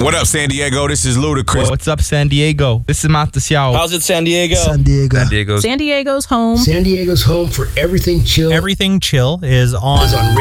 What up, San Diego? This is Ludacris. What's up, San Diego? This is Matas Yao. How's it, San Diego? San Diego. San Diego's home. San Diego's home for Everything Chill. Everything Chill is on